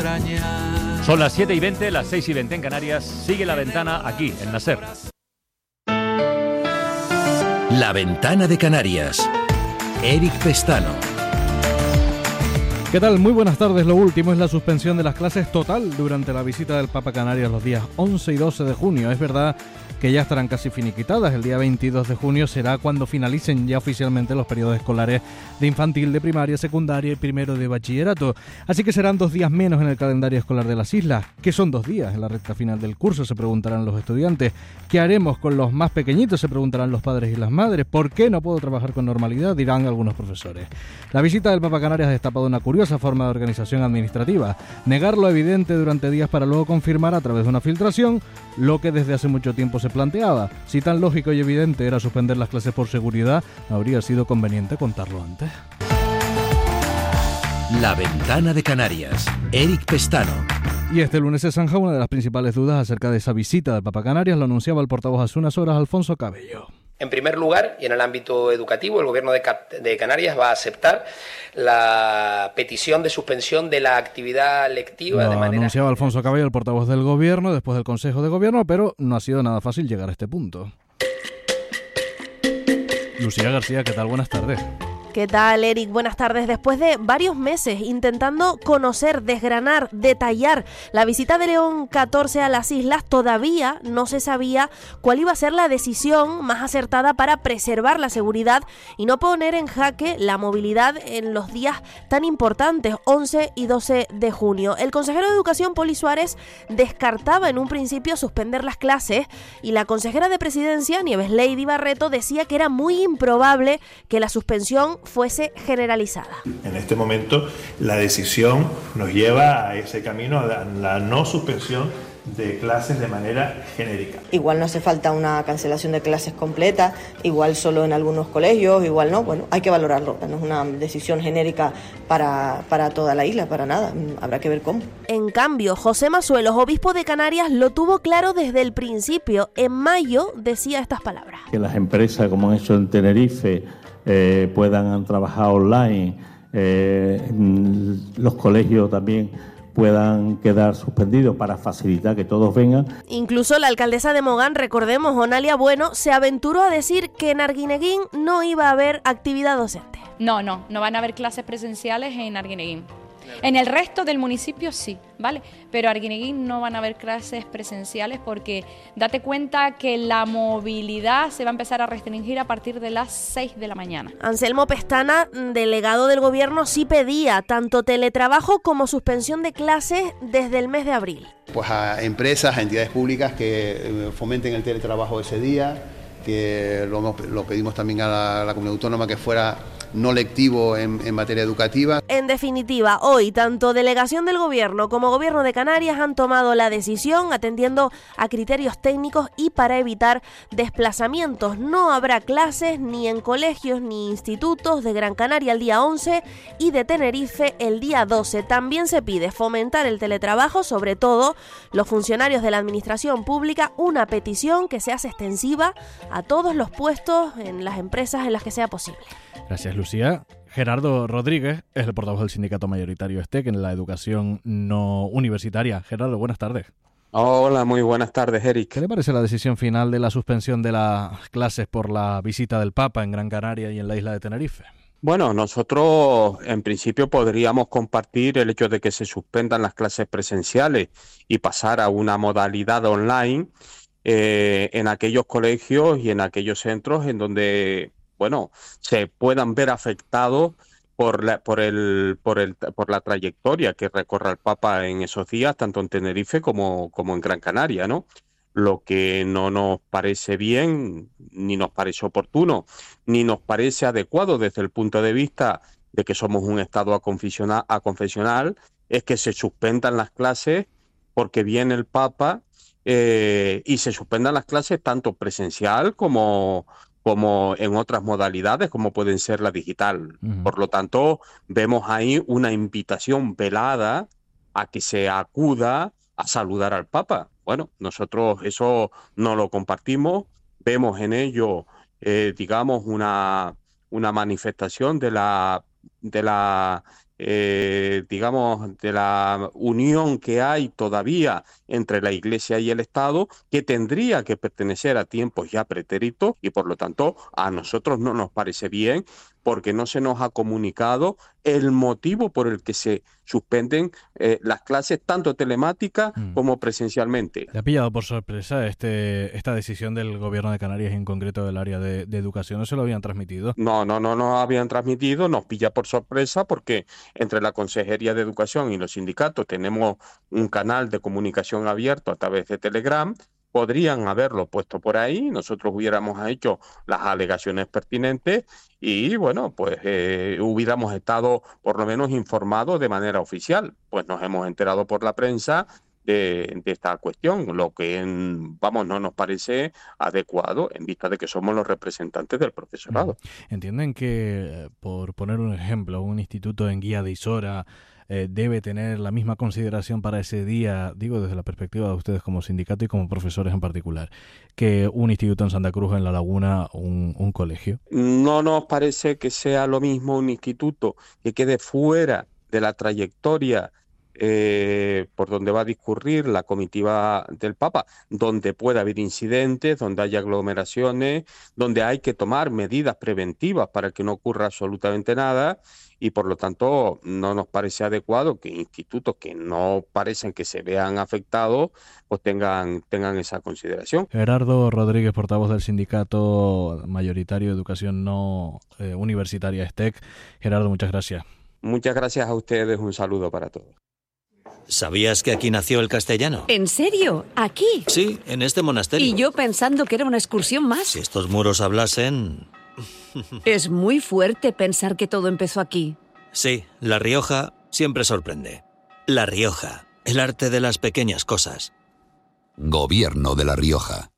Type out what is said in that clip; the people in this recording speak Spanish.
engañar. Son las 7:20, las 6:20 en Canarias. Sigue La Ventana aquí, en la SER. La Ventana de Canarias. Eric Pestano. ¿Qué tal? Muy buenas tardes. Lo último es la suspensión de las clases total durante la visita del Papa a Canarias los días 11 y 12 de junio. Es verdad que ya estarán casi finiquitadas. El día 22 de junio será cuando finalicen ya oficialmente los periodos escolares de infantil, de primaria, secundaria y primero de bachillerato. Así que serán 2 días menos en el calendario escolar de las islas. ¿Qué son 2 días en la recta final del curso?, se preguntarán los estudiantes. ¿Qué haremos con los más pequeñitos?, se preguntarán los padres y las madres. ¿Por qué no puedo trabajar con normalidad?, dirán algunos profesores. La visita del Papa a Canarias ha destapado una curiosa forma de organización administrativa. Negar lo evidente durante días para luego confirmar a través de una filtración lo que desde hace mucho tiempo se planteaba. Si tan lógico y evidente era suspender las clases por seguridad, habría sido conveniente contarlo antes. La Ventana de Canarias. Eric Pestano. Y este lunes se zanja una de las principales dudas acerca de esa visita del Papa a Canarias. Lo anunciaba el portavoz hace unas horas, Alfonso Cabello. En primer lugar, y en el ámbito educativo, el Gobierno de Canarias va a aceptar la petición de suspensión de la actividad lectiva de manera... Anunciaba Alfonso Cabello, el portavoz del Gobierno, después del Consejo de Gobierno, pero no ha sido nada fácil llegar a este punto. Lucía García, ¿qué tal? Buenas tardes. ¿Qué tal, Eric? Buenas tardes. Después de varios meses intentando conocer, desgranar, detallar la visita de León XIV a las islas, todavía no se sabía cuál iba a ser la decisión más acertada para preservar la seguridad y no poner en jaque la movilidad en los días tan importantes, 11 y 12 de junio. El consejero de Educación, Poli Suárez, descartaba en un principio suspender las clases y la consejera de Presidencia, Nieves Lady Barreto, decía que era muy improbable que la suspensión fuese generalizada. En este momento la decisión nos lleva a ese camino, a la no suspensión de clases de manera genérica. Igual no hace falta una cancelación de clases completa, igual solo en algunos colegios, igual no, bueno, hay que valorarlo, no es una decisión genérica para toda la isla, para nada, habrá que ver cómo. En cambio, José Masuelos, obispo de Canarias, lo tuvo claro desde el principio. En mayo decía estas palabras. Que las empresas, como han hecho en Tenerife, puedan trabajar online, los colegios también puedan quedar suspendidos para facilitar que todos vengan. Incluso la alcaldesa de Mogán, recordemos, Onalia Bueno, se aventuró a decir que en Arguineguín no iba a haber actividad docente. No van a haber clases presenciales en Arguineguín. En el resto del municipio sí, ¿vale? Pero Arguineguín no van a haber clases presenciales porque date cuenta que la movilidad se va a empezar a restringir a partir de las 6 de la mañana. Anselmo Pestana, delegado del gobierno, sí pedía tanto teletrabajo como suspensión de clases desde el mes de abril. Pues a empresas, a entidades públicas que fomenten el teletrabajo ese día, que lo pedimos también a la comunidad autónoma que fuera no lectivo en materia educativa. En definitiva, hoy tanto delegación del gobierno como gobierno de Canarias han tomado la decisión atendiendo a criterios técnicos y para evitar desplazamientos. No habrá clases ni en colegios ni institutos de Gran Canaria el día 11 y de Tenerife el día 12. También se pide fomentar el teletrabajo, sobre todo los funcionarios de la administración pública, una petición que se hace extensiva a todos los puestos en las empresas en las que sea posible. Gracias, Lucía. Gerardo Rodríguez es el portavoz del sindicato mayoritario STEC en la educación no universitaria. Gerardo, buenas tardes. Hola, muy buenas tardes, Eric. ¿Qué le parece la decisión final de la suspensión de las clases por la visita del Papa en Gran Canaria y en la isla de Tenerife? Bueno, nosotros en principio podríamos compartir el hecho de que se suspendan las clases presenciales y pasar a una modalidad online en aquellos colegios y en aquellos centros en donde se puedan ver afectados por la trayectoria que recorra el Papa en esos días, tanto en Tenerife como en Gran Canaria, ¿no? Lo que no nos parece bien, ni nos parece oportuno, ni nos parece adecuado desde el punto de vista de que somos un Estado aconfesional, es que se suspendan las clases porque viene el Papa y se suspendan las clases tanto presencial como en otras modalidades, como pueden ser la digital. Uh-huh. Por lo tanto, vemos ahí una invitación velada a que se acuda a saludar al Papa. Bueno, nosotros eso no lo compartimos, vemos en ello, digamos, una manifestación de la digamos, de la unión que hay todavía entre la Iglesia y el Estado, que tendría que pertenecer a tiempos ya pretéritos, y por lo tanto a nosotros no nos parece bien, porque no se nos ha comunicado el motivo por el que se suspenden las clases tanto telemáticas como presencialmente. ¿Le ha pillado por sorpresa esta decisión del Gobierno de Canarias, en concreto del área de educación? ¿No se lo habían transmitido? No nos habían transmitido, nos pilla por sorpresa porque entre la Consejería de Educación y los sindicatos tenemos un canal de comunicación abierto a través de Telegram. Podrían haberlo puesto por ahí, nosotros hubiéramos hecho las alegaciones pertinentes y, bueno, pues hubiéramos estado por lo menos informados de manera oficial. Pues nos hemos enterado por la prensa de esta cuestión, lo que, no nos parece adecuado en vista de que somos los representantes del profesorado. ¿Entienden que, por poner un ejemplo, un instituto en Guía de Isora debe tener la misma consideración para ese día, digo desde la perspectiva de ustedes como sindicato y como profesores en particular, que un instituto en Santa Cruz, en La Laguna, un colegio? No nos parece que sea lo mismo un instituto que quede fuera de la trayectoria por donde va a discurrir la comitiva del Papa, donde puede haber incidentes, donde haya aglomeraciones, donde hay que tomar medidas preventivas para que no ocurra absolutamente nada, y por lo tanto no nos parece adecuado que institutos que no parecen que se vean afectados pues tengan esa consideración. Gerardo Rodríguez, portavoz del sindicato mayoritario de educación no universitaria STEC. Gerardo, muchas gracias. Muchas gracias a ustedes, un saludo para todos. ¿Sabías que aquí nació el castellano? ¿En serio? ¿Aquí? Sí, en este monasterio. Y yo pensando que era una excursión más. Si estos muros hablasen... Es muy fuerte pensar que todo empezó aquí. Sí, La Rioja siempre sorprende. La Rioja, el arte de las pequeñas cosas. Gobierno de La Rioja.